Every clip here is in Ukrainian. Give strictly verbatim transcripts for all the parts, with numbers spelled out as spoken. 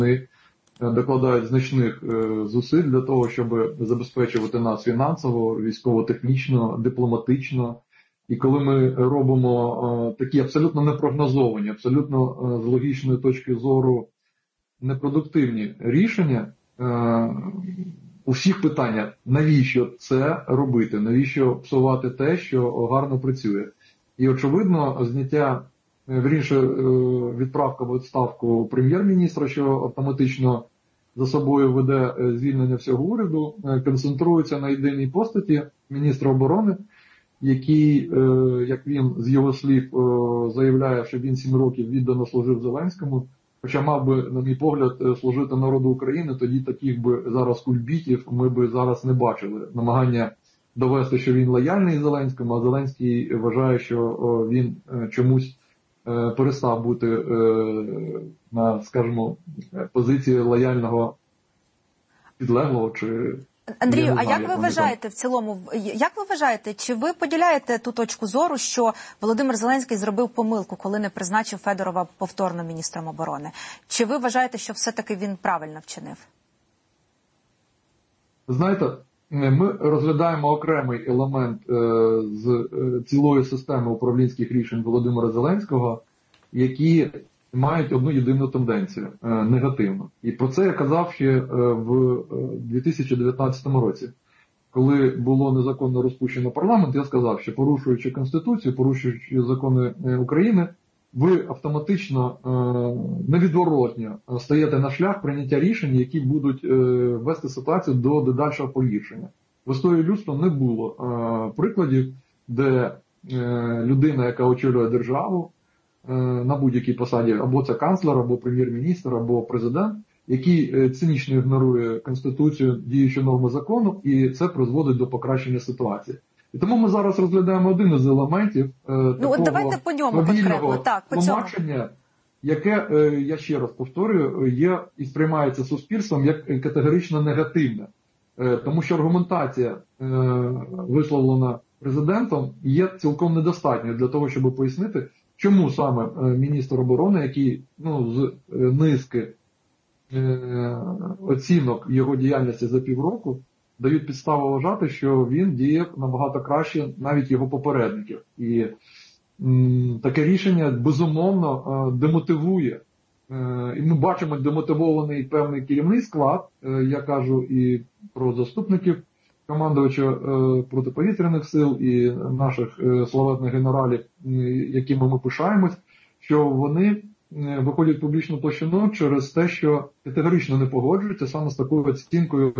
докладають значних зусиль для того, щоб забезпечувати нас фінансово, військово-технічно, дипломатично. І коли ми робимо такі абсолютно непрогнозовані, абсолютно з логічної точки зору непродуктивні рішення у всіх питаннях, навіщо це робити, навіщо псувати те, що гарно працює. І очевидно, зняття, вірніше, відправка в відставку прем'єр-міністра, що автоматично за собою веде звільнення всього уряду, концентрується на єдиній постаті міністра оборони, який, як він з його слів заявляє, що він сім років віддано служив Зеленському, хоча мав би, на мій погляд, служити народу України, тоді таких би зараз кульбітів ми би зараз не бачили. Намагання довести, що він лояльний Зеленському, а Зеленський вважає, що він чомусь перестав бути на, скажімо, позиції лояльного підлеглого чи... Андрію, а як ви вважаєте в цілому, як ви вважаєте, чи ви поділяєте ту точку зору, що Володимир Зеленський зробив помилку, коли не призначив Федорова повторно міністром оборони? Чи ви вважаєте, що все-таки він правильно вчинив? Знаєте, ми розглядаємо окремий елемент з цілої системи управлінських рішень Володимира Зеленського, які мають одну єдину тенденцію – негативну. І про це я казав ще в дві тисячі дев'ятнадцятому році. Коли було незаконно розпущено парламент, я сказав, що порушуючи Конституцію, порушуючи закони України, ви автоматично, невідворотно стаєте на шлях прийняття рішень, які будуть вести ситуацію до дедальшого погіршення. В історії людства не було прикладів, де людина, яка очолює державу, на будь-якій посаді, або це канцлер, або прем'єр-міністр, або президент, який цинічно ігнорує Конституцію, діючі норми закону, і це призводить до покращення ситуації. І тому ми зараз розглядаємо один із елементів ну, такого давайте по ньому конкретно. Так, по тлумачення, яке, я ще раз повторюю, є і сприймається суспільством як категорично негативне. Тому що аргументація, висловлена президентом, є цілком недостатньою для того, щоб пояснити, чому саме міністр оборони, який ну, з низки оцінок його діяльності за півроку, дають підставу вважати, що він діяв набагато краще навіть його попередників. І м, таке рішення, безумовно, демотивує. Е, і ми бачимо демотивований певний керівний склад, е, я кажу і про заступників командувача е, протиповітряних сил і наших е, славетних генералів, е, якими ми пишаємось, що вони е, виходять в публічну площину через те, що категорично не погоджуються саме з такою оцінкою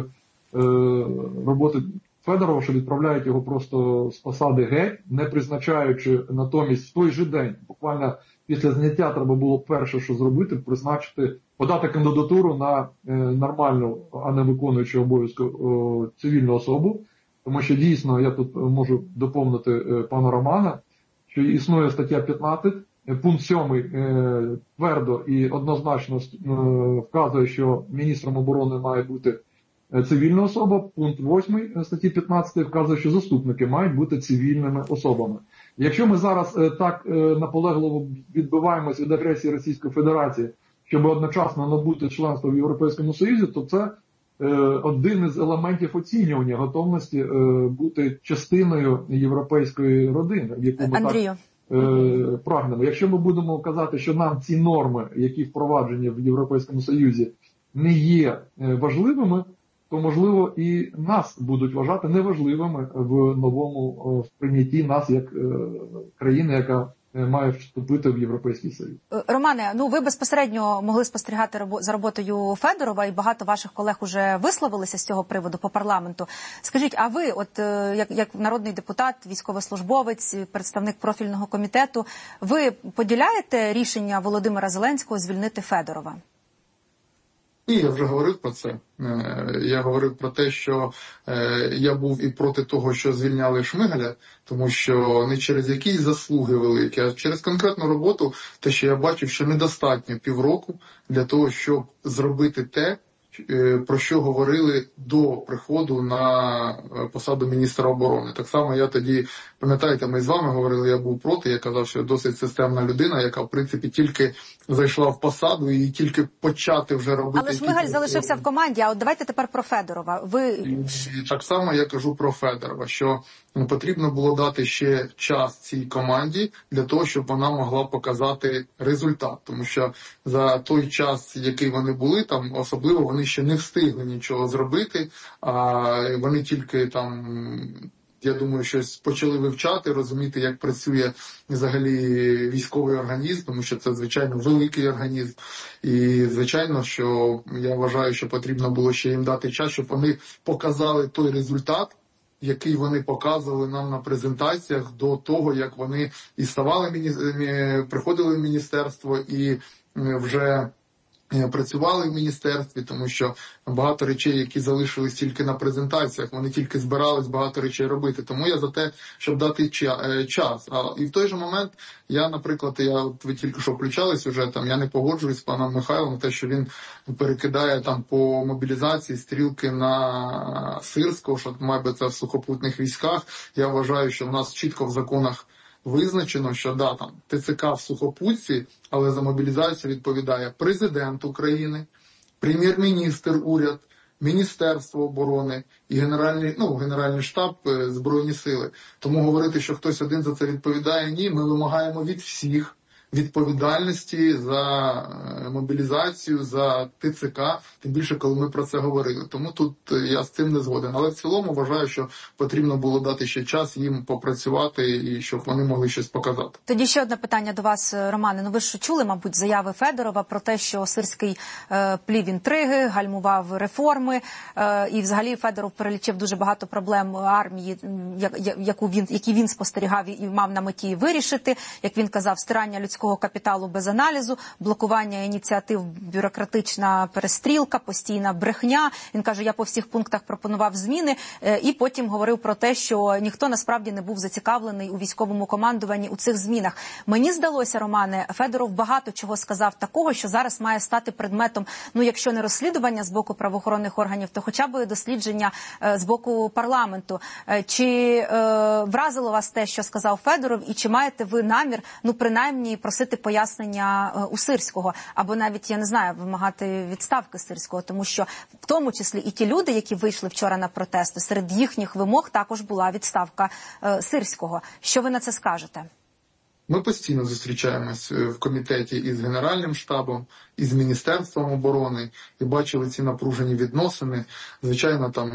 роботи Федорова, що відправляють його просто з посади геть, не призначаючи натомість в той же день, буквально після зняття треба було перше, що зробити, призначити, подати кандидатуру на нормальну, а не виконуючу обов'язку цивільну особу, тому що дійсно, я тут можу доповнити пана Романа, що існує стаття п'ятнадцять, пункт сьомий твердо і однозначно вказує, що міністром оборони має бути цивільна особа, пункт восьмий статті п'ятнадцять вказує, що заступники мають бути цивільними особами. Якщо ми зараз так наполегливо відбиваємось від агресії Російської Федерації, щоб одночасно набути членство в Європейському Союзі, то це один із елементів оцінювання готовності бути частиною європейської родини, в яку ми Андрію. так прагнемо. Якщо ми будемо казати, що нам ці норми, які впроваджені в Європейському Союзі, не є важливими, то, можливо, і нас будуть вважати неважливими в новому сприйнятті нас як країни, яка має вступити в Європейський Союз. Романе, ну ви безпосередньо могли спостерігати за роботою Федорова, і багато ваших колег уже висловилися з цього приводу по парламенту. Скажіть, а ви, от як, як народний депутат, військовослужбовець, представник профільного комітету, ви поділяєте рішення Володимира Зеленського звільнити Федорова? Ні, я вже говорив про це. Я говорив про те, що я був і проти того, що звільняли Шмигаля, тому що не через якісь заслуги великі, а через конкретну роботу, те, що я бачив, що недостатньо півроку для того, щоб зробити те, про що говорили до приходу на посаду міністра оборони. Так само я тоді, пам'ятаєте, ми з вами говорили, я був проти, я казав, що досить системна людина, яка, в принципі, тільки зайшла в посаду і тільки почати вже робити... Але Шмигаль залишився в команді, а от давайте тепер про Федорова. Ви... І так само я кажу про Федорова, що потрібно було дати ще час цій команді для того, щоб вона могла показати результат. Тому що за той час, який вони були там, особливо вони ще не встигли нічого зробити, а вони тільки там, я думаю, щось почали вивчати, розуміти, як працює взагалі військовий організм, тому що це, звичайно, великий організм. І, звичайно, що я вважаю, що потрібно було ще їм дати час, щоб вони показали той результат, який вони показували нам на презентаціях до того, як вони і ставали, приходили в міністерство і вже працювали в міністерстві, тому що багато речей, які залишились тільки на презентаціях, вони тільки збирались багато речей робити. Тому я за те, щоб дати час. А і в той же момент я, наприклад, я от ви тільки що включались уже там, я не погоджуюсь з паном Михайлом, те, що він перекидає там по мобілізації стрілки на Сирського, що має бути це в сухопутних військах. Я вважаю, що в нас чітко в законах визначено, що да, там ТЦК в сухопутці, але за мобілізацію відповідає президент України, прем'єр-міністр, уряд, Міністерство оборони і Генеральний, ну, Генеральний штаб, Збройні сили. Тому говорити, що хтось один за це відповідає, ні, ми вимагаємо від всіх відповідальності за мобілізацію, за ТЦК, тим більше, коли ми про це говорили. Тому тут я з цим не згоден. Але в цілому вважаю, що потрібно було дати ще час їм попрацювати і щоб вони могли щось показати. Тоді ще одне питання до вас, Романе. Ну ви ж чули, мабуть, заяви Федорова про те, що Сирський е, плів інтриги, гальмував реформи, е, і взагалі Федоров перелічив дуже багато проблем армії, яку він, які він спостерігав і мав на меті вирішити. Як він казав, стирання людського капіталу без аналізу, блокування ініціатив, бюрократична перестрілка, постійна брехня. Він каже, я по всіх пунктах пропонував зміни, і потім говорив про те, що ніхто насправді не був зацікавлений у військовому командуванні у цих змінах. Мені здалося, Романе, Федоров багато чого сказав такого, що зараз має стати предметом, ну, якщо не розслідування з боку правоохоронних органів, то хоча б дослідження з боку парламенту. Чи е, вразило вас те, що сказав Федоров, і чи маєте ви намір, ну, принаймні, просити пояснення у Сирського, або навіть, я не знаю, вимагати відставки Сирського, тому що в тому числі і ті люди, які вийшли вчора на протести, серед їхніх вимог також була відставка е, Сирського. Що ви на це скажете? Ми постійно зустрічаємось в комітеті із Генеральним штабом, із Міністерством оборони і бачили ці напружені відносини. Звичайно, там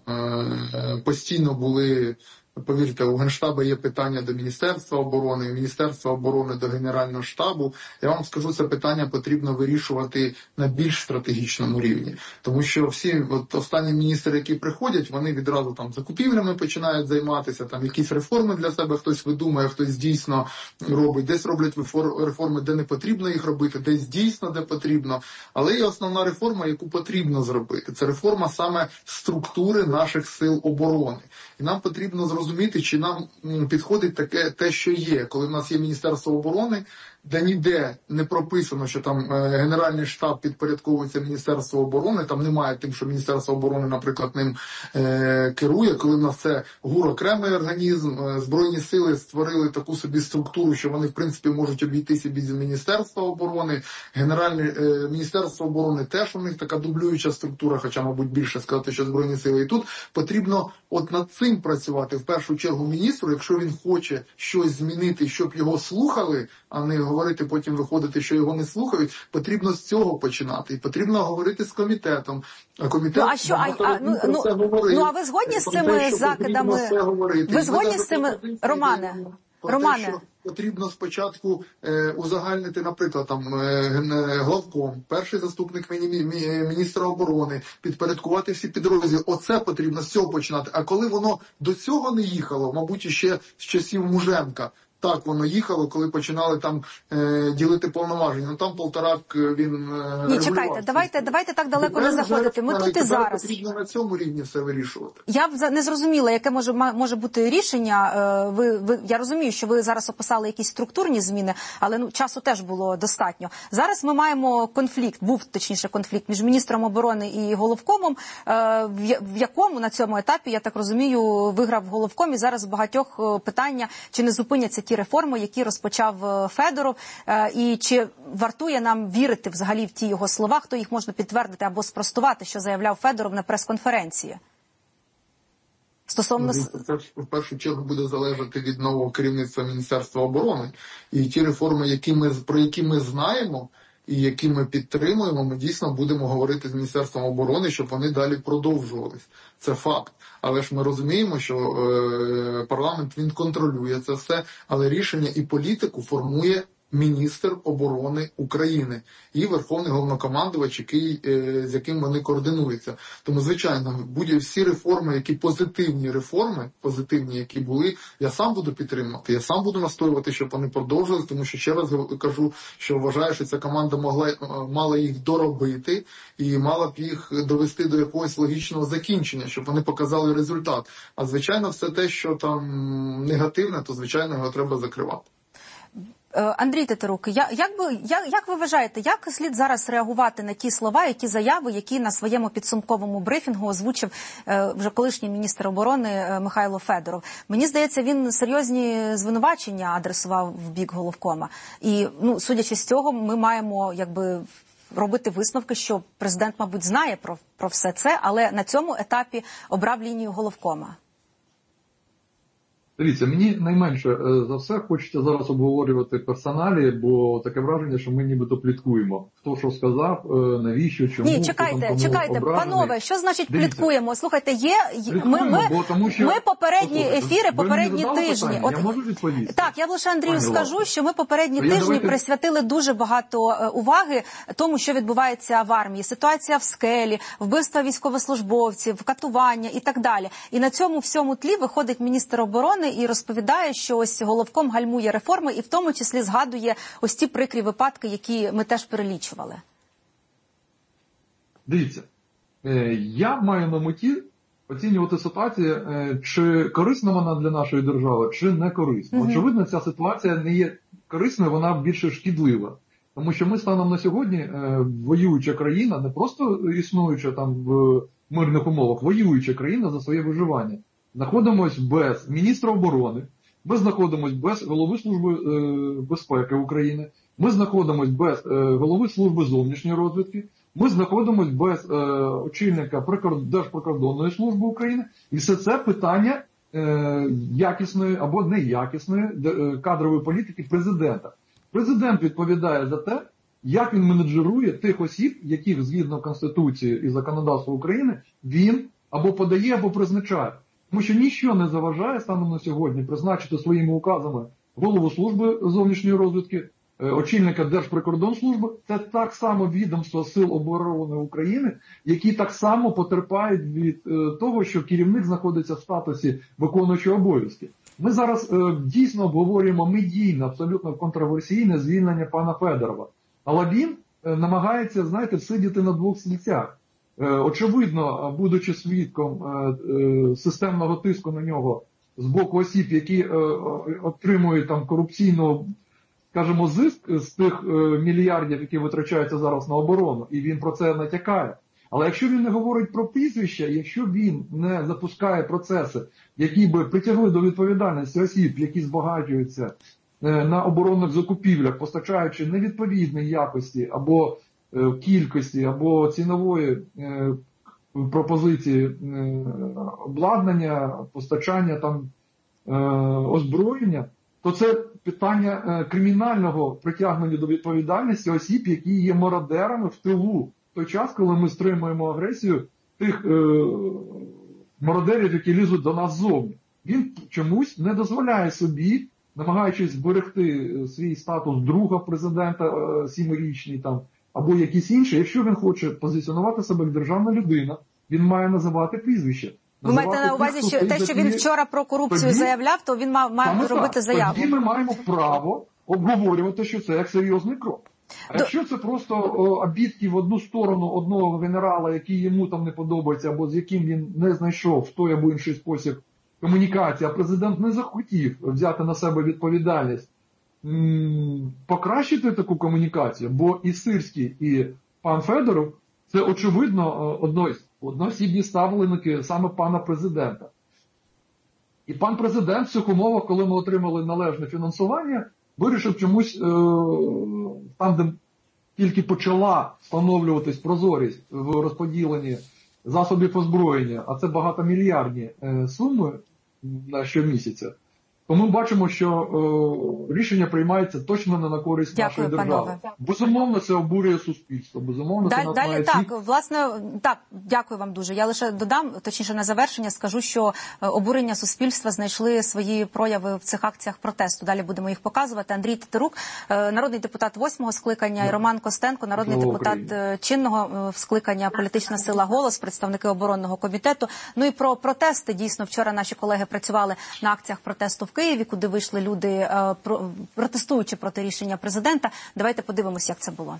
е, постійно були... Повірте, у Генштабу є питання до Міністерства оборони, Міністерства оборони до Генерального штабу. Я вам скажу, це питання потрібно вирішувати на більш стратегічному рівні. Тому що всі от останні міністри, які приходять, вони відразу там закупівлями починають займатися, там якісь реформи для себе хтось видумає, хтось дійсно робить. Десь роблять реформи, де не потрібно їх робити, десь дійсно, де потрібно. Але є основна реформа, яку потрібно зробити. Це реформа саме структури наших сил оборони. І нам потрібно зрозуміти, розуміти, чи нам підходить таке те, що є. Коли в нас є Міністерство оборони, де ніде не прописано, що там Генеральний штаб підпорядковується Міністерству оборони, там немає тим, що Міністерство оборони, наприклад, ним е, керує. Коли в нас це ГУР окремий організм, е, Збройні сили створили таку собі структуру, що вони, в принципі, можуть обійтися без Міністерства оборони. Генеральне е, Міністерство оборони теж у них така дублююча структура, хоча, мабуть, більше сказати, що Збройні сили. І тут потрібно от над цим працювати, в першу чергу, міністру, якщо він хоче щось змінити, щоб його слухали, а не говорити, потім виходити, що його не слухають, потрібно з цього починати. І потрібно говорити з комітетом. А комітет ну, а що, а, а, ну, ну, ну, а ви згодні з цими закидами? Ви згодні з цими, Романе? Романе. Те, потрібно спочатку е, узагальнити, наприклад, там е, главком, перший заступник міні, мі, міністра оборони, підпорядкувати всі підрозділи. Оце потрібно з цього починати. А коли воно до цього не їхало, мабуть, ще з часів Муженка, так воно їхало, коли починали там е, ділити повноваження. Ну там Полторак він е, Ні, чекайте, давайте, давайте так далеко не заходити. Ми тут і зараз. Потрібно на цьому рівні все вирішувати. Я не зрозуміла, яке може може бути рішення. Ви, ви я розумію, що ви зараз описали якісь структурні зміни, але ну часу теж було достатньо. Зараз ми маємо конфлікт, був точніше конфлікт між міністром оборони і головкомом, в якому на цьому етапі, я так розумію, виграв головком, і зараз в багатьох питання, чи не зупиняться ті реформи, які розпочав Федоров, і чи вартує нам вірити взагалі в ті його слова, хто їх можна підтвердити або спростувати, що заявляв Федоров на прес-конференції? Стосовно... Це в першу чергу буде залежати від нового керівництва Міністерства оборони. І ті реформи, які ми, про які ми знаємо і які ми підтримуємо, ми дійсно будемо говорити з Міністерством оборони, щоб вони далі продовжувались. Це факт. Але ж ми розуміємо, що е, парламент, він контролює це все, але рішення і політику формує міністр оборони України і Верховний Головнокомандувач, який, е, з яким вони координуються. Тому, звичайно, будь всі реформи, які позитивні реформи, позитивні, які були, я сам буду підтримувати, я сам буду настоювати, щоб вони продовжували, тому що, ще раз кажу, що вважаю, що ця команда могла, мала їх доробити і мала б їх довести до якогось логічного закінчення, щоб вони показали результат. А, звичайно, все те, що там негативне, то, звичайно, його треба закривати. Андрій Тетерук, як, би, як, як ви вважаєте, як слід зараз реагувати на ті слова, які заяви, які на своєму підсумковому брифінгу озвучив е, вже колишній міністр оборони е, Михайло Федоров? Мені здається, він серйозні звинувачення адресував в бік головкома. І, ну, судячи з цього, ми маємо, якби, робити висновки, що президент, мабуть, знає про, про все це, але на цьому етапі обрав лінію головкома. Дивіться, мені найменше за все хочеться зараз обговорювати персоналі, бо таке враження, що ми нібито пліткуємо. Хто що сказав, навіщо, чому. Ні, чекайте, чекайте, ображений. Панове, що значить Дивіться, пліткуємо? Слухайте, є, ми, ми, бо, тому що, ми попередні послухайте, ефіри, попередні тижні. Питання, От, я можу відповісти? Так, я лише Андрію Пані скажу, Ласка. що ми попередні я тижні давайте... присвятили дуже багато уваги тому, що відбувається в армії. Ситуація в Скелі, вбивства військовослужбовців, катування і так далі. І на цьому всьому тлі виходить міністр оборони і розповідає, що ось головком гальмує реформи і в тому числі згадує ось ті прикрі випадки, які ми теж перелічували. Дивіться, я маю на меті оцінювати ситуацію, чи корисна вона для нашої держави, чи не корисна. Угу. Очевидно, ця ситуація не є корисною, вона більше шкідлива. Тому що ми станом на сьогодні воююча країна, не просто існуюча там в мирних умовах, воююча країна за своє виживання. Знаходимося без міністра оборони, ми знаходимося без голови Служби е, безпеки України, ми знаходимося без е, голови Служби зовнішньої розвідки, ми знаходимося без е, очільника Держприкордонної служби України. І все це питання е, якісної або неякісної е, кадрової політики президента. Президент відповідає за те, як він менеджерує тих осіб, яких згідно Конституції і законодавства України він або подає, або призначає. Тому що нічого не заважає станом на сьогодні призначити своїми указами голову служби зовнішньої розвідки, очільника Держприкордонслужби. Це так само відомство Сил оборони України, які так само потерпають від того, що керівник знаходиться в статусі виконуючого обов'язки. Ми зараз дійсно обговорюємо медійне, абсолютно контроверсійне звільнення пана Федорова. Але він намагається, знаєте, сидіти на двох стільцях. Очевидно, будучи свідком системного тиску на нього з боку осіб, які отримують там корупційну, скажімо, зиск з тих мільярдів, які витрачаються зараз на оборону, і він про це натякає. Але якщо він не говорить про прізвища, якщо він не запускає процеси, які би притягли до відповідальності осіб, які збагачуються на оборонних закупівлях, постачаючи невідповідної якості або кількості або цінової е, пропозиції е, обладнання, постачання там е, озброєння, то це питання е, кримінального притягнення до відповідальності осіб, які є мародерами в тилу. В той час, коли ми стримуємо агресію тих е, мародерів, які лізуть до нас ззовні. Він чомусь не дозволяє собі, намагаючись зберегти свій статус друга президента е, сімирічний там, або якісь інші, якщо він хоче позиціонувати себе як державна людина, він має називати прізвище. Ви маєте на увазі, що те, що він вчора про корупцію тоді, заявляв, то він мав, мав робити так, заяву? Тоді ми маємо право обговорювати, що це як серйозний крок. А До... якщо це просто о, обідки в одну сторону одного генерала, який йому там не подобається, або з яким він не знайшов в той або інший спосіб комунікації, а президент не захотів взяти на себе відповідальність, м- покращити таку комунікацію, бо і Сирський, і пан Федоров – це, очевидно, одно, одноосібні ставленики саме пана президента. І пан президент в цих умовах, коли ми отримали належне фінансування, вирішив чомусь, е- там, де тільки почала встановлюватись прозорість в розподіленні засобів озброєння, а це багатомільярдні е- суми на щомісяця, то ми бачимо, що е, рішення приймається точно не на користь Дякую, нашої держави. Панове. Безумовно, це обурює суспільство. Безумовно, Далі, це далі так, всіх... власне, так, дякую вам дуже. Я лише додам, точніше на завершення скажу, що обурення суспільства знайшли свої прояви в цих акціях протесту. Далі будемо їх показувати. Андрій Тетерук, народний депутат восьмого скликання, і Роман Костенко, народний Слава депутат Україні. Чинного скликання політична сила «Голос», представники оборонного комітету. Ну і про протести. Дійсно, вчора наші колеги працювали на акціях протесту в Києві, куди вийшли люди, протестуючи проти рішення президента. Давайте подивимося, як це було.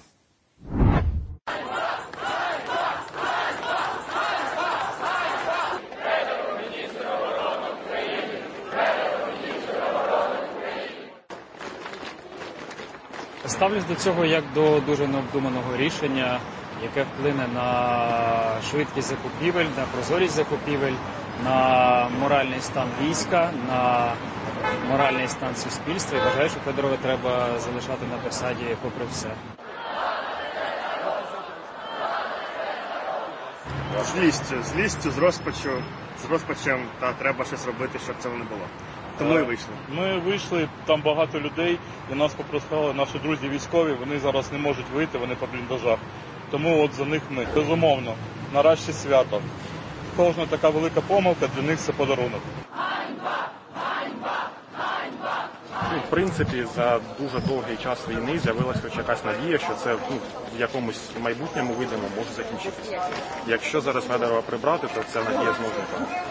Ставлюсь до цього як до дуже необдуманого рішення, яке вплине на швидкість закупівель, на прозорість закупівель, на моральний стан війська, на моральний стан суспільства. І вважаю, що Федорова треба залишати на посаді попри все. Злістю, злістю, з розпачу, з розпачем, та треба щось робити, щоб цього не було. Тому і вийшли. Ми вийшли, там багато людей, і нас попросили наші друзі військові, вони зараз не можуть вийти, вони по бліндажах. Тому от за них ми. Безумовно, нарешті свято. Кожна така велика помилка для них – це подарунок. Ну, в принципі, за дуже довгий час війни з'явилася хоч якась надія, що це ну, в якомусь майбутньому видимо може закінчитися. Якщо зараз Федорова прибрати, то ця надія знову зникне.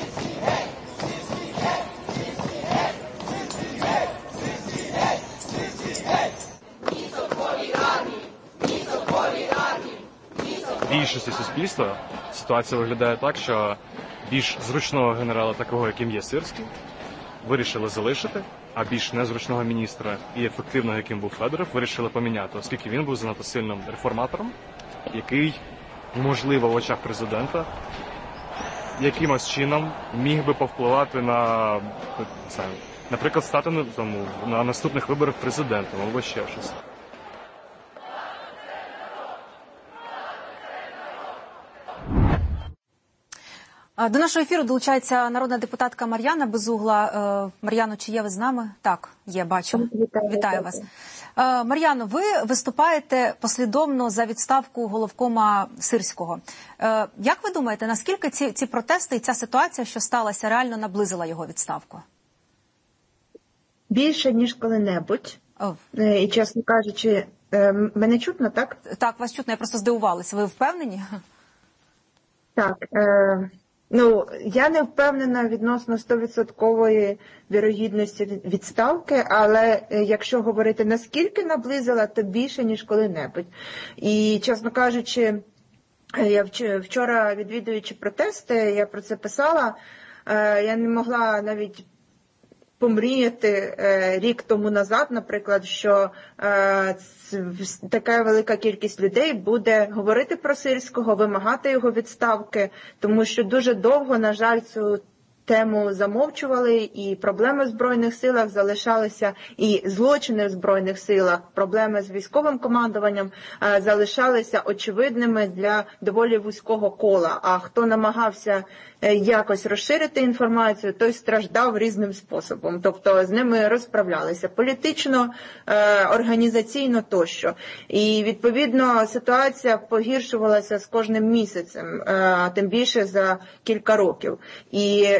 Більшості суспільства ситуація виглядає так, що більш зручного генерала, такого яким є Сирський, вирішили залишити, а більш незручного міністра і ефективного, яким був Федоров, вирішили поміняти, оскільки він був занадто сильним реформатором, який, можливо, в очах президента якимось чином міг би повпливати на, це, наприклад, стати на, тому, на наступних виборах президентом або ще щось. До нашого ефіру долучається народна депутатка Мар'яна Безугла. Мар'яно, чи є ви з нами? Так, є, бачу. Вітаю, Вітаю вас. Мар'яно, ви виступаєте послідовно за відставку головкома Сирського. Як ви думаєте, наскільки ці, ці протести і ця ситуація, що сталася, реально наблизила його відставку? Більше, ніж коли-небудь. Oh. І, чесно кажучи, мене чутно, так? Так, вас чутно, я просто здивувалася. Ви впевнені? Так. Е... Ну, я не впевнена відносно стовідсоткової вірогідності відставки, але якщо говорити наскільки наблизила, то більше, ніж коли-небудь. І, чесно кажучи, я вчора, відвідуючи протести, я про це писала, я не могла навіть помріяти е, рік тому назад, наприклад, що е, така велика кількість людей буде говорити про Сирського, вимагати його відставки, тому що дуже довго, на жаль, цю тему замовчували, і проблеми в Збройних силах залишалися, і злочини в Збройних силах, проблеми з військовим командуванням е, залишалися очевидними для доволі вузького кола. А хто намагався е, якось розширити інформацію, той страждав різним способом. Тобто з ними розправлялися політично, е, організаційно тощо. І відповідно ситуація погіршувалася з кожним місяцем, е, тим більше за кілька років. І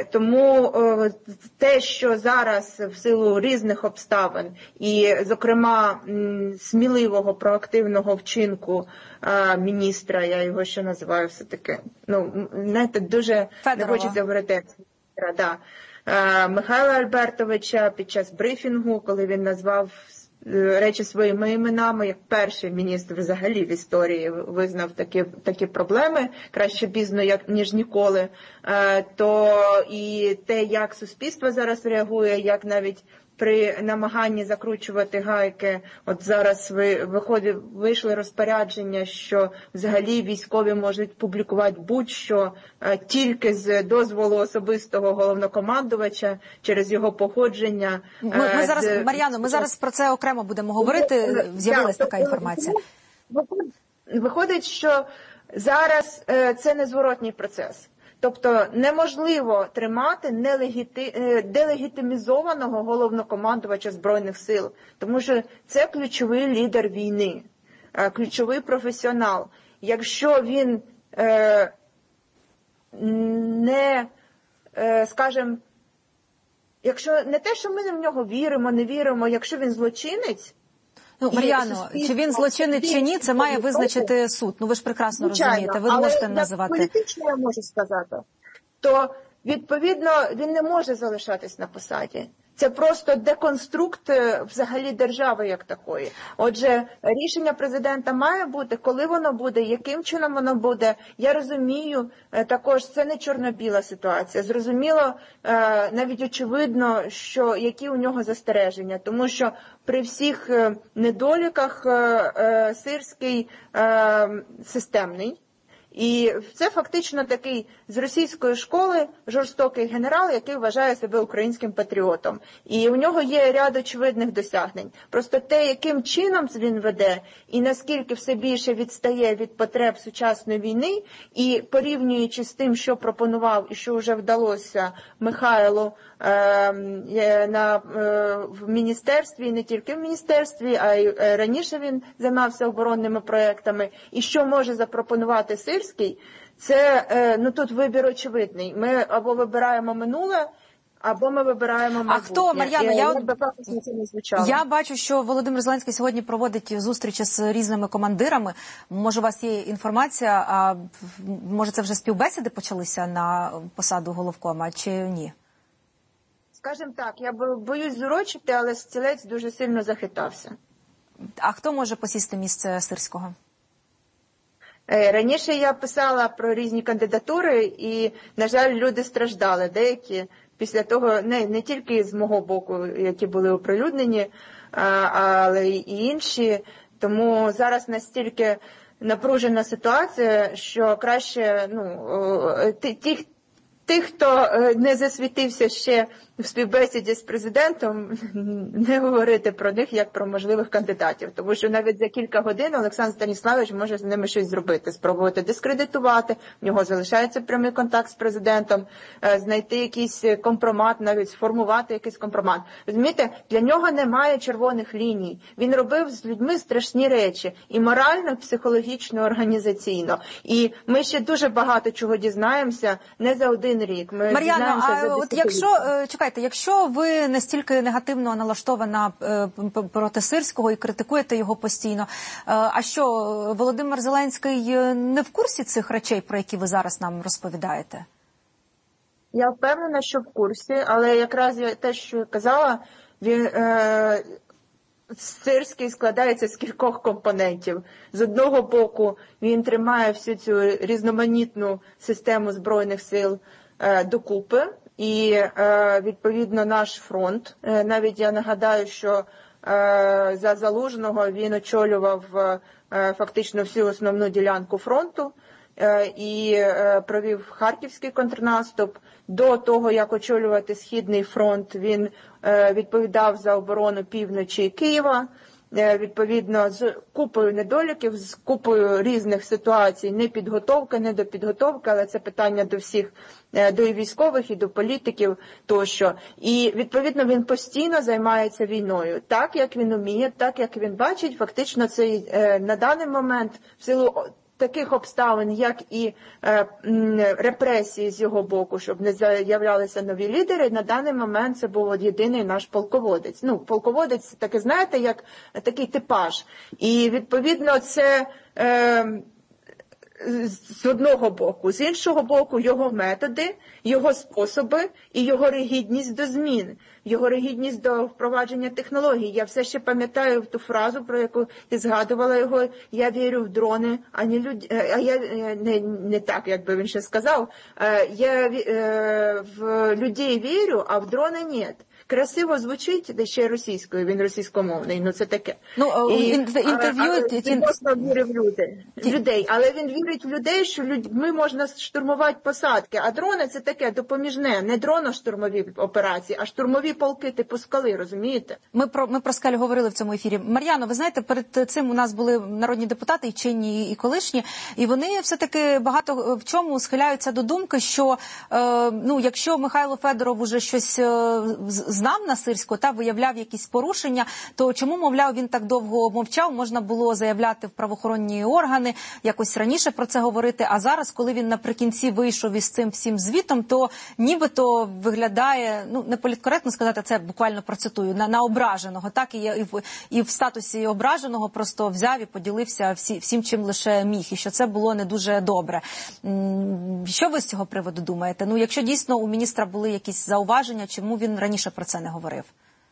Тому те, що зараз в силу різних обставин і, зокрема, сміливого, проактивного вчинку міністра, я його ще називаю все-таки, ну, знаєте, дуже Федорова. Не хочеться говорити, да. Михайла Альбертовича під час брифінгу, коли він назвав речі своїми іменами, як перший міністр взагалі в історії визнав такі, такі проблеми, краще пізно, як, ніж ніколи, то і те, як суспільство зараз реагує, як навіть при намаганні закручувати гайки, от зараз ви виходить, вийшли розпорядження, що взагалі військові можуть публікувати будь-що тільки з дозволу особистого головнокомандувача через його походження. Ми, ми зараз, з... Мар'яно, ми зараз про це окремо будемо говорити. З'явилась така інформація. Виходить, що зараз це незворотній процес. Тобто неможливо тримати нелегіти... делегітимізованого головнокомандувача Збройних сил, тому що це ключовий лідер війни, ключовий професіонал. Якщо він е... не, е... скажімо, якщо не те, що ми в нього віримо, не віримо, якщо він злочинець, Ну, Мар'яно, чи він злочинець чи ні, це має визначити суд. Ну, ви ж прекрасно Звичайно, розумієте, ви не можете називати. Але політично я можу сказати, то, відповідно, він не може залишатись на посаді. Це просто деконструкт взагалі держави як такої. Отже, рішення президента має бути, коли воно буде, яким чином воно буде. Я розумію, також це не чорно-біла ситуація. Зрозуміло, навіть очевидно, що які у нього застереження. Тому що при всіх недоліках Сирський системний. І це фактично такий з російської школи жорстокий генерал, який вважає себе українським патріотом. І у нього є ряд очевидних досягнень. Просто те, яким чином він веде, і наскільки все більше відстає від потреб сучасної війни, і порівнюючи з тим, що пропонував і що вже вдалося Михайлу е, на, е, в міністерстві, і не тільки в міністерстві, а й е, раніше він займався оборонними проектами, і що може запропонувати Сирський, це, ну тут вибір очевидний. Ми або вибираємо минуле, або ми вибираємо майбутнє. А хто, Мар'яно, я, я, я бачу, що Володимир Зеленський сьогодні проводить зустрічі з різними командирами. Може, у вас є інформація, а може це вже співбесіди почалися на посаду головкома, чи ні? Скажімо так, я боюсь зурочити, але стілець дуже сильно захитався. А хто може посісти місце Сирського? Раніше я писала про різні кандидатури, і, на жаль, люди страждали. Деякі після того, не, не тільки з мого боку, які були оприлюднені, а, але і інші. Тому зараз настільки напружена ситуація, що краще, ну, ті, тих, хто не засвітився ще в співбесіді з президентом, не говорити про них як про можливих кандидатів. Тому що навіть за кілька годин Олександр Станіславович може з ними щось зробити, спробувати дискредитувати, в нього залишається прямий контакт з президентом, знайти якийсь компромат, навіть сформувати якийсь компромат. Розумієте, для нього немає червоних ліній. Він робив з людьми страшні речі. І морально, і психологічно, і організаційно. І ми ще дуже багато чого дізнаємося не за один рік. Ми Мар'яно, а от якщо, чекайте, якщо ви настільки негативно налаштована проти Сирського і критикуєте його постійно, а що, Володимир Зеленський не в курсі цих речей, про які ви зараз нам розповідаєте? Я впевнена, що в курсі, але якраз те, що я казала, він... Е... Сирський складається з кількох компонентів. З одного боку, він тримає всю цю різноманітну систему Збройних сил е, докупи, і, е, відповідно, наш фронт. Е, навіть я нагадаю, що е, за Залужного він очолював е, фактично всю основну ділянку фронту е, і е, провів Харківський контрнаступ. До того, як очолювати Східний фронт, він е, відповідав за оборону півночі Києва, е, відповідно з купою недоліків, з купою різних ситуацій, не підготовки, не до підготовки, але це питання до всіх, е, до і військових, і до політиків тощо. І, відповідно, він постійно займається війною. Так, як він уміє, так, як він бачить, фактично, це е, на даний момент, в силу таких обставин, як і е, репресії з його боку, щоб не з'являлися нові лідери, на даний момент це був єдиний наш полководець. Ну, полководець, таке, знаєте, як такий типаж. І, відповідно, це... Е, з одного боку, з іншого боку, його методи, його способи і його ригідність до змін, його ригідність до впровадження технологій. Я все ще пам'ятаю ту фразу, про яку ти згадувала його, я вірю в дрони, а не люд... а я не, не так, як би він ще сказав, я в людей вірю, а в дрони ні. Красиво звучить, де ще російською, він російськомовний, ну це таке. Ну, і, інтерв'ю... Але, але він просто вірить в люди, людей, але він вірить в людей, що людьми можна штурмувати посадки, а дрони це таке допоміжне, не дроно-штурмові операції, а штурмові полки типу Скали, розумієте? Ми про, ми про Скалю говорили в цьому ефірі. Мар'яно, ви знаєте, перед цим у нас були народні депутати, і чинні, і колишні, і вони все-таки багато в чому схиляються до думки, що, е, ну, якщо Михайло Федоров уже щось е, знав на Сирську та виявляв якісь порушення, то чому, мовляв, він так довго мовчав, можна було заявляти в правоохоронні органи, якось раніше про це говорити, а зараз, коли він наприкінці вийшов із цим всім звітом, то нібито виглядає, ну, не політкоректно сказати, це буквально процитую, на, на ображеного, так, і, і, в, і в статусі ображеного просто взяв і поділився всі, всім, чим лише міг, і що це було не дуже добре. Що ви з цього приводу думаєте? Ну, якщо дійсно у міністра були якісь зауваження, чому він раніше про це не говорив?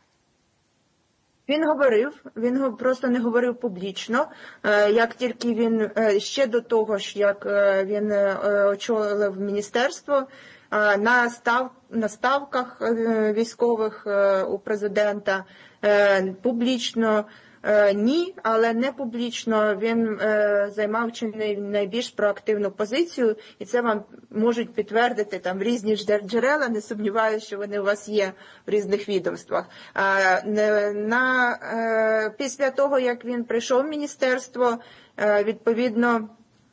Він говорив, він просто не говорив публічно. Як тільки він, ще до того ж, як він очолив міністерство, на, став, на ставках військових у президента публічно ні, але не публічно він е, займав чи не найбільш проактивну позицію, і це вам можуть підтвердити там різні джерела, не сумніваюся, що вони у вас є в різних відомствах. А, не, на, е, після того, як він прийшов в міністерство, е, відповідно,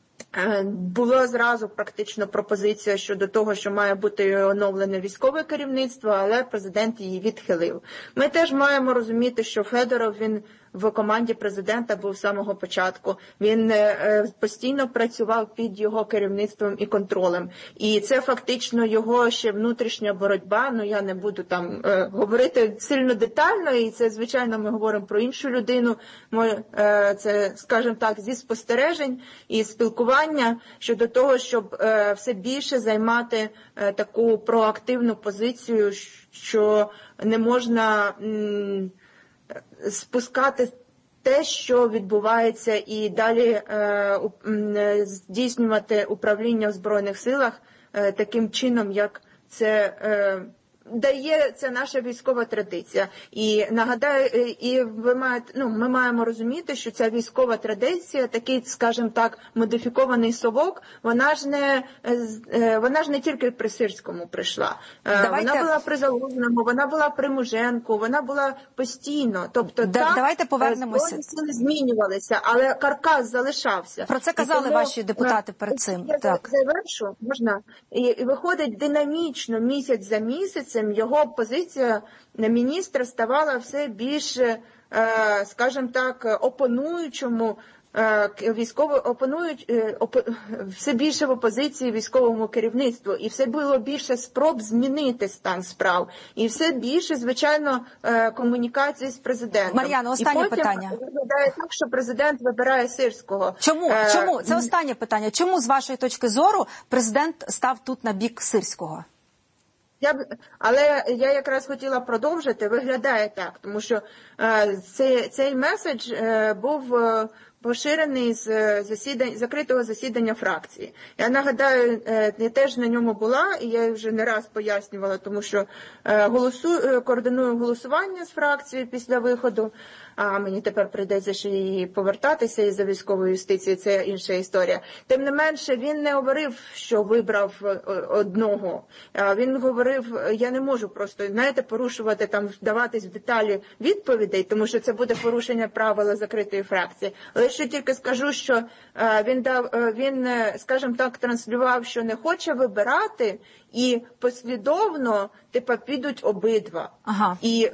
було зразу практично пропозиція щодо того, що має бути оновлене військове керівництво, але президент її відхилив. Ми теж маємо розуміти, що Федоров, він в команді президента був з самого початку. Він е, постійно працював під його керівництвом і контролем. І це фактично його ще внутрішня боротьба. Ну, я не буду там е, говорити сильно детально, і це, звичайно, ми говоримо про іншу людину. Ми, е, це, скажімо так, зі спостережень і спілкування щодо того, щоб е, все більше займати е, таку проактивну позицію, що не можна... М- спускати те, що відбувається, і далі е, здійснювати управління в Збройних силах е, таким чином, як це е, дає це наша військова традиція. І нагадаю, і ви маєте, ну, ми маємо розуміти, що ця військова традиція, такий, скажімо так, модифікований совок, вона ж не вона ж не тільки при Сирському прийшла. Давайте... Вона була при Залужному, вона була при Муженку, вона була постійно. Тобто да, так, давайте повернемося. Збройні сили змінювалися, але каркас залишався. Про це казали тому, ваші депутати перед цим. Я так. завершу, можна. І, і виходить динамічно, місяць за місяцем, його позиція міністра ставала все більше, скажімо так, опонуючому, військово опонують оп, все більше в опозиції військовому керівництву, і все було більше спроб змінити стан справ, і все більше, звичайно, комунікації з президентом. Мар'яно, останнє і потім питання. Виглядає так, що президент вибирає Сирського. Чому? Чому? Це останнє питання. Чому, з вашої точки зору, президент став тут на бік Сирського? Я б, але я якраз хотіла продовжити. Виглядає так, тому що е, цей, цей меседж е, був е, поширений з засідань, закритого засідання фракції. Я нагадаю, е, я теж на ньому була, і я вже не раз пояснювала, тому що е, голосу, координую голосування з фракцією після виходу. А мені тепер прийдеться ще і повертатися із-за військової юстиції, це інша історія. Тим не менше, він не говорив, що вибрав одного. Він говорив, я не можу просто, знаєте, порушувати, там, вдаватись в деталі відповідей, тому що це буде порушення правила закритої фракції. Але що тільки скажу, що він дав, він, скажімо так, транслював, що не хоче вибирати, і послідовно, типа, підуть обидва. Ага. І це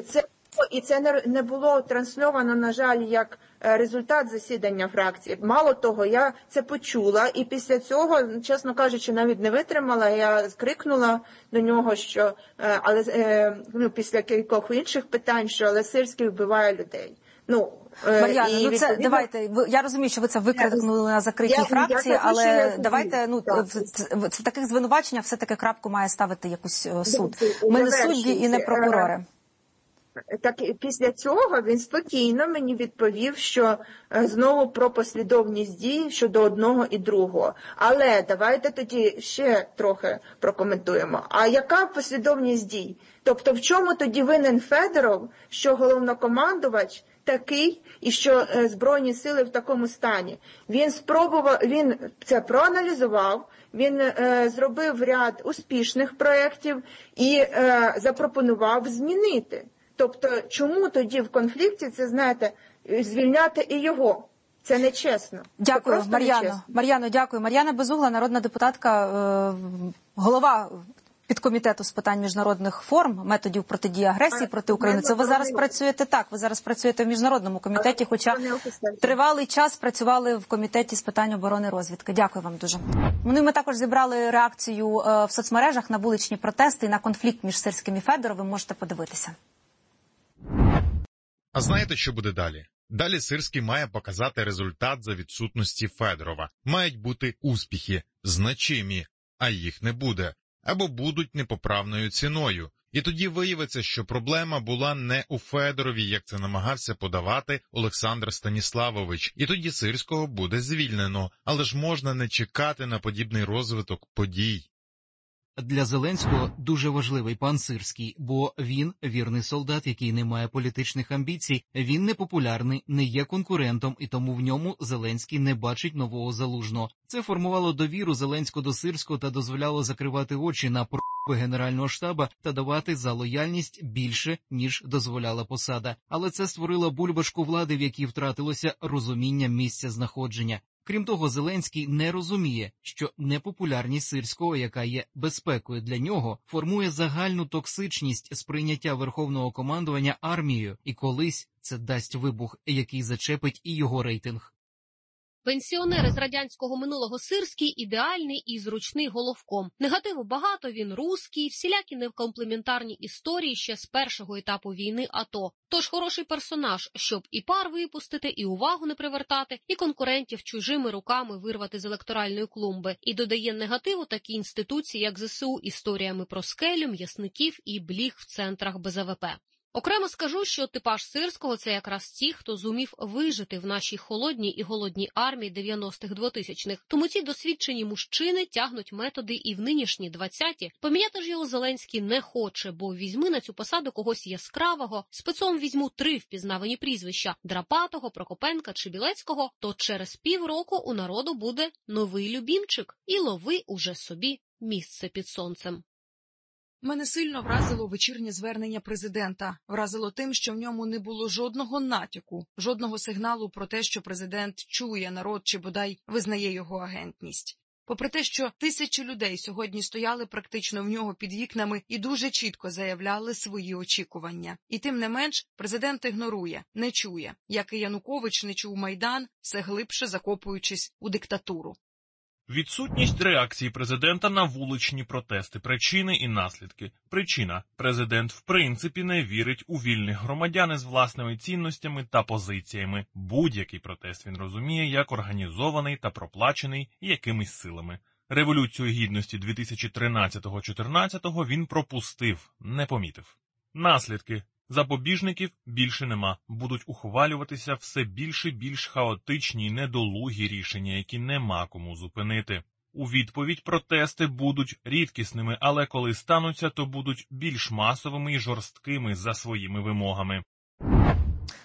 І це не, не було трансльовано, на жаль, як результат засідання фракції. Мало того, я це почула, і після цього, чесно кажучи, навіть не витримала, я крикнула до нього, що, але, ну, після кількох інших питань, що але Сирський вбиває людей. Ну, Мар'яна, ну це відповідно... давайте. Ви, я розумію, що ви це викрикнули на закритій я, фракції, я але я давайте ну так. в, в таких звинуваченнях все таки крапку має ставити якийсь суд. Ми не судді і не прокурори. Так після цього він спокійно мені відповів, що знову про послідовність дій щодо одного і другого. Але давайте тоді ще трохи прокоментуємо. А яка послідовність дій? Тобто в чому тоді винен Федоров, що головнокомандувач такий і що Збройні сили в такому стані? Він спробував, він це проаналізував, він е, зробив ряд успішних проєктів і е, запропонував змінити. Тобто, чому тоді в конфлікті, це, знаєте, звільняти і його? Це нечесно. Дякую, Мар'яно. Мар'яно, дякую. Мар'яна Безугла, народна депутатка, е, голова підкомітету з питань міжнародних форм, методів протидії агресії проти України. Це ви зараз працюєте так, ви зараз працюєте в міжнародному комітеті, хоча тривалий час працювали в комітеті з питань оборони і розвідки. Дякую вам дуже. Ну, ми також зібрали реакцію в соцмережах на вуличні протести і на конфлікт між Сирським і Федоровим. Можете подивитися. А знаєте, що буде далі? Далі Сирський має показати результат за відсутності Федорова. Мають бути успіхи, значимі, а їх не буде. Або будуть непоправною ціною. І тоді виявиться, що проблема була не у Федорові, як це намагався подавати Олександр Станіславович. І тоді Сирського буде звільнено. Але ж можна не чекати на подібний розвиток подій. Для Зеленського дуже важливий пан Сирський, бо він вірний солдат, який не має політичних амбіцій, він не популярний, не є конкурентом, і тому в ньому Зеленський не бачить нового Залужного. Це формувало довіру Зеленського до Сирського та дозволяло закривати очі на про**би Генерального штаба та давати за лояльність більше, ніж дозволяла посада. Але це створило бульбашку влади, в якій втратилося розуміння місця знаходження. Крім того, Зеленський не розуміє, що непопулярність Сирського, яка є безпекою для нього, формує загальну токсичність сприйняття Верховного командування армією, і колись це дасть вибух, який зачепить і його рейтинг. Пенсіонер з радянського минулого Сирський – ідеальний і зручний головком. Негативу багато, він русський, всілякі невкомплементарні історії ще з першого етапу війни АТО. Тож хороший персонаж, щоб і пар випустити, і увагу не привертати, і конкурентів чужими руками вирвати з електоральної клумби. І додає негативу такі інституції, як ЗСУ, історіями про скелю, м'ясників і бліг в центрах Б З В П. Окремо скажу, що типаж Сирського – це якраз ті, хто зумів вижити в нашій холодній і голодній армії дев'яностих двотисячних. Тому ці досвідчені мужчини тягнуть методи і в нинішні двадцяті. Поміняти ж його Зеленський не хоче, бо візьми на цю посаду когось яскравого, спецом візьму три впізнавані прізвища – Драпатого, Прокопенка чи Білецького, то через півроку у народу буде новий любімчик. І лови уже собі місце під сонцем. Мене сильно вразило вечірнє звернення президента. Вразило тим, що в ньому не було жодного натяку, жодного сигналу про те, що президент чує народ чи бодай визнає його агентність. Попри те, що тисячі людей сьогодні стояли практично в нього під вікнами і дуже чітко заявляли свої очікування. І тим не менш, президент ігнорує, не чує, як і Янукович не чув Майдан, все глибше закопуючись у диктатуру. Відсутність реакції президента на вуличні протести, причини і наслідки. Причина – президент в принципі не вірить у вільних громадян із власними цінностями та позиціями. Будь-який протест він розуміє як організований та проплачений якимись силами. Революцію Гідності дві тисячі тринадцятого-чотирнадцятого він пропустив, не помітив. Наслідки. Запобіжників більше нема, будуть ухвалюватися все більш і більш хаотичні й недолугі рішення, які нема кому зупинити. У відповідь протести будуть рідкісними, але коли стануться, то будуть більш масовими і жорсткими за своїми вимогами.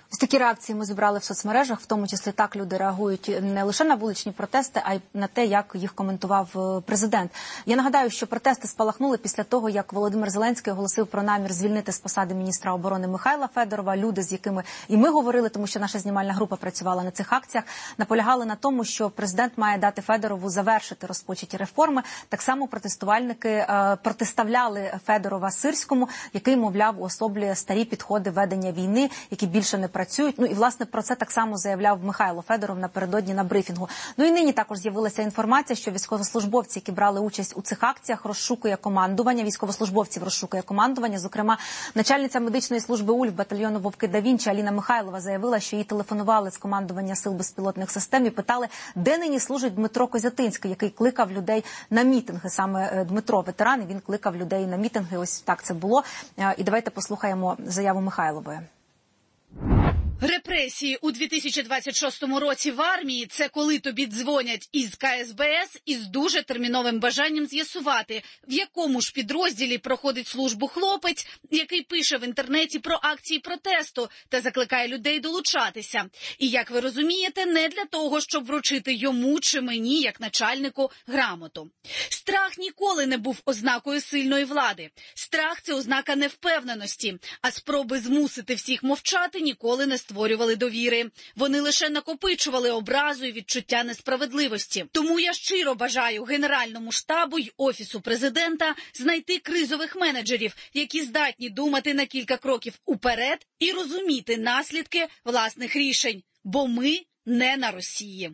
Ось такі реакції ми зібрали в соцмережах, в тому числі так люди реагують не лише на вуличні протести, а й на те, як їх коментував президент. Я нагадаю, що протести спалахнули після того, як Володимир Зеленський оголосив про намір звільнити з посади міністра оборони Михайла Федорова. Люди, з якими і ми говорили, тому що наша знімальна група працювала на цих акціях, наполягали на тому, що президент має дати Федорову завершити розпочаті реформи. Так само протестувальники е, протиставляли Федорова Сирському, який, мовляв, уособлює старі підходи ведення війни, які більше не працюють. Ну і, власне, про це так само заявляв Михайло Федоров напередодні на брифінгу. Ну і нині також з'явилася інформація, що військовослужбовці, які брали участь у цих акціях, розшукує командування, військовослужбовців розшукує командування. Зокрема, начальниця медичної служби УЛЬФ батальйону Вовки да Вінчі Аліна Михайлова заявила, що їй телефонували з командування сил безпілотних систем і питали, де нині служить Дмитро Козятинський, який кликав людей на мітинги. Саме Дмитро ветеран, і він кликав людей на мітинги. Ось так це було. І давайте послухаємо заяву Михайлової. Репресії у дві тисячі двадцять шостому році в армії – це коли тобі дзвонять із ка ес бе ес із дуже терміновим бажанням з'ясувати, в якому ж підрозділі проходить службу хлопець, який пише в інтернеті про акції протесту та закликає людей долучатися. І, як ви розумієте, не для того, щоб вручити йому чи мені, як начальнику, грамоту. Страх ніколи не був ознакою сильної влади. Страх – це ознака невпевненості, а спроби змусити всіх мовчати ніколи не створювали довіри. Вони лише накопичували образу і відчуття несправедливості. Тому я щиро бажаю Генеральному штабу й Офісу Президента знайти кризових менеджерів, які здатні думати на кілька кроків уперед і розуміти наслідки власних рішень. Бо ми не на Росії.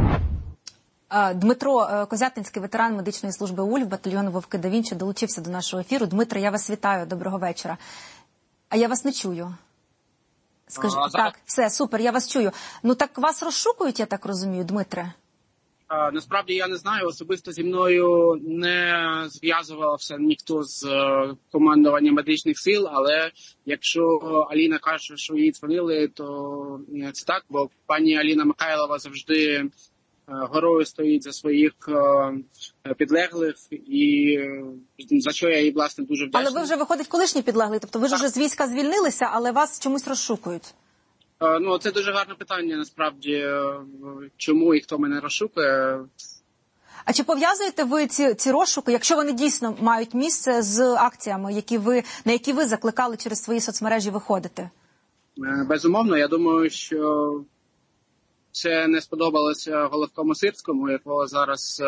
Дмитро Козятинський, ветеран медичної служби УЛЬФ батальйону Вовки да Вінчі, долучився до нашого ефіру. Дмитро, я вас вітаю. Доброго вечора. А я вас не чую. Скажи, а, так, все, супер, я вас чую. Ну так вас розшукують, я так розумію, Дмитре? А, насправді я не знаю, особисто зі мною не зв'язувався ніхто з е, командування медичних сил, але якщо Аліна каже, що їй дзвонили, то це так, бо пані Аліна Михайлова завжди е, горою стоїть за своїх е, підлеглих, і е, за що я їй, власне, дуже вдячний. Але ви вже, виходить, колишній підлеглий, тобто ви ж вже з війська звільнилися, але вас чомусь розшукують? Е, ну, це дуже гарне питання, насправді, е, чому і хто мене розшукує. А чи пов'язуєте ви ці, ці розшуки, якщо вони дійсно мають місце, з акціями, які ви, на які ви закликали через свої соцмережі виходити? Е, безумовно, я думаю, що це не сподобалося Головкому Сирському, якого зараз,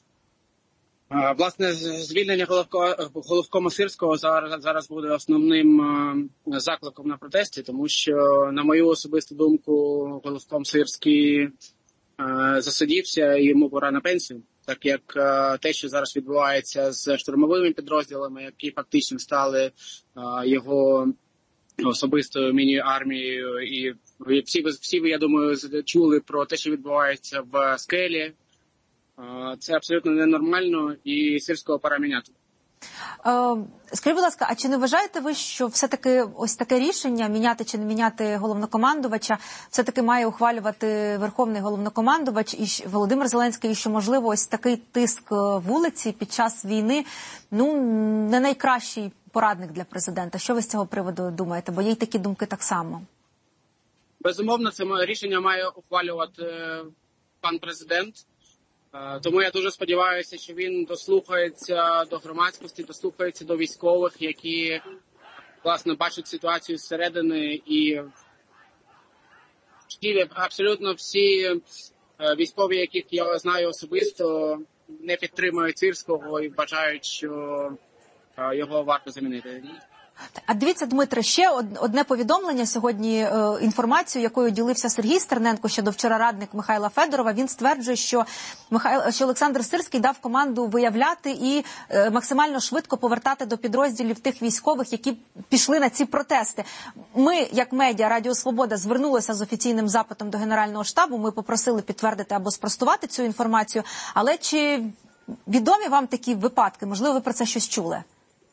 власне, звільнення Головкому Сирського зараз, зараз буде основним закликом на протесті, тому що, на мою особисту думку, Головком Сирський засидівся і йому пора на пенсію, так як те, що зараз відбувається з штурмовими підрозділами, які фактично стали його особистою міні-армією, і всі, всі ви, я думаю, чули про те, що відбувається в Скелі. Це абсолютно ненормально, і Сирського пора міняти. Скажіть, будь ласка, а чи не вважаєте ви, що все-таки ось таке рішення, міняти чи не міняти головнокомандувача, все-таки має ухвалювати Верховний головнокомандувач і Володимир Зеленський, і що, можливо, ось такий тиск вулиці під час війни, ну, не найкращий порадник для президента? Що ви з цього приводу думаєте? Бо є й такі думки так само. Безумовно, це рішення має ухвалювати пан президент. Тому я дуже сподіваюся, що він дослухається до громадськості, дослухається до військових, які, власне, бачать ситуацію зсередини. І абсолютно всі військові, яких я знаю особисто, не підтримують Сирського і вважають, що його варто замінити. А дивіться, Дмитре, ще одне повідомлення сьогодні, е, інформацію, якою ділився Сергій Стерненко, щодо вчора радник Михайла Федорова. Він стверджує, що, Михайло, що Олександр Сирський дав команду виявляти і е, максимально швидко повертати до підрозділів тих військових, які пішли на ці протести. Ми, як медіа Радіо Свобода, звернулися з офіційним запитом до Генерального штабу. Ми попросили підтвердити або спростувати цю інформацію. Але чи відомі вам такі випадки? Можливо, ви про це щось чули?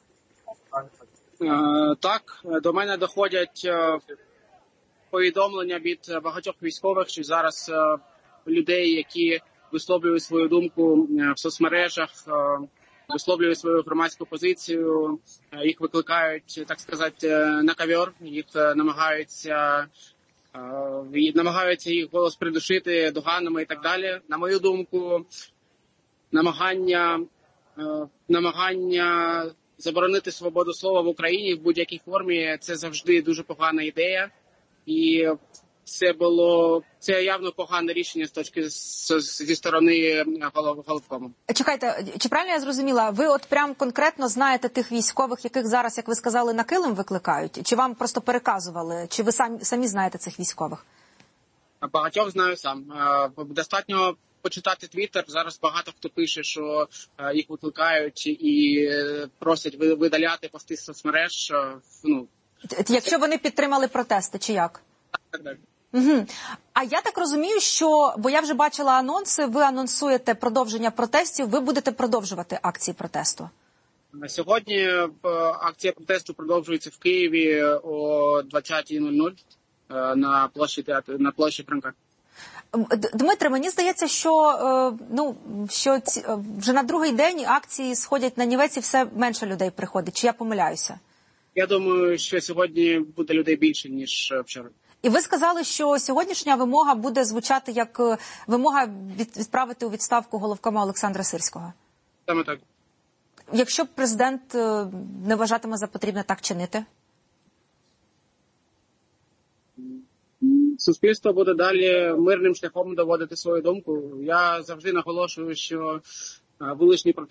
Так, до мене доходять повідомлення від багатьох військових, що зараз людей, які висловлюють свою думку в соцмережах, висловлюють свою громадську позицію, їх викликають, так сказати, на ковер, їх намагаються і намагаються їх голос придушити доганами і так далі. На мою думку, намагання, намагання заборонити свободу слова в Україні в будь-якій формі – це завжди дуже погана ідея. І це було це явно погане рішення з точки з, зі сторони головкому. Чекайте, чи правильно я зрозуміла? Ви от прям конкретно знаєте тих військових, яких зараз, як ви сказали, на килим викликають? Чи вам просто переказували? Чи ви самі самі знаєте цих військових? Багатьох знаю сам. Достатньо почитати Твіттер. Зараз багато хто пише, що їх викликають і просять видаляти пости з соцмереж. Ну, якщо вони підтримали протести, чи як? Так, так. Угу. А я так розумію, що, бо я вже бачила анонси, ви анонсуєте продовження протестів, ви будете продовжувати акції протесту? Сьогодні акція протесту продовжується в Києві о двадцятій нуль нуль на площі театру, на площі Франка. Дмитре, мені здається, що, ну, що ці, вже на другий день акції сходять на нівець і все менше людей приходить. Чи я помиляюся? Я думаю, що сьогодні буде людей більше, ніж вчора. І ви сказали, що сьогоднішня вимога буде звучати як вимога відправити у відставку головкома Олександра Сирського? Саме так. Якщо президент не вважатиме за потрібне так чинити? Суспільство буде далі мирним шляхом доводити свою думку. Я завжди наголошую, що вуличні